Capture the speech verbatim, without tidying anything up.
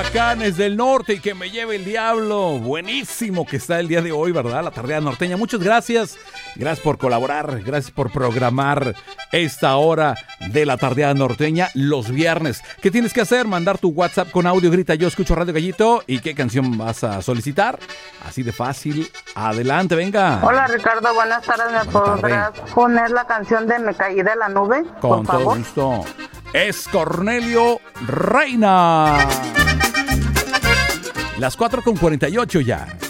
Huracanes del norte y que me lleve el diablo. Buenísimo que está el día de hoy, ¿verdad? La Tardeada Norteña. Muchas gracias. Gracias por colaborar. Gracias por programar esta hora de la Tardeada Norteña los viernes. ¿Qué tienes que hacer? Mandar tu WhatsApp con audio. Grita yo escucho Radio Gallito. ¿Y qué canción vas a solicitar? Así de fácil. Adelante, venga. Hola, Ricardo. Buenas tardes. ¿Me podrás poner la canción de Me caí de la nube? Con por favor. todo gusto. Es Cornelio Reina. Las cuatro con cuarenta y ocho ya.